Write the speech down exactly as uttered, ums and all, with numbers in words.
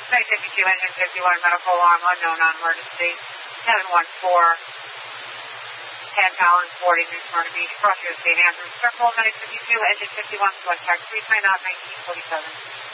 nine fifty-two, engine fifty-one, medical alarm, unknown on emergency. seven one four, ten Collins, forty, New Smyrna Beach, cross U S Saint Andrews Circle, nine fifty-two, engine fifty-one, contact three, time out nineteen forty-seven.